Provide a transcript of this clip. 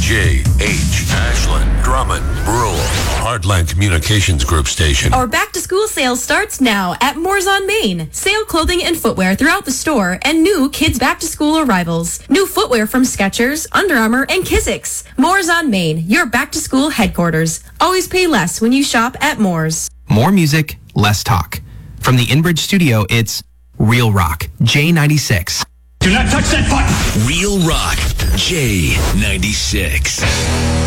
WJH, Ashland, Drummond, Brule, Heartland Communications Group Station. Our back-to-school sale starts now at Moore's on Main. Sale clothing and footwear throughout the store and new kids' back-to-school arrivals. New footwear from Skechers, Under Armour, and Kissick's. Moore's on Main, your back-to-school headquarters. Always pay less when you shop at Moore's. More music, less talk. From the InBridge studio, it's Real Rock, J96. Do not touch that button! Real Rock, J96.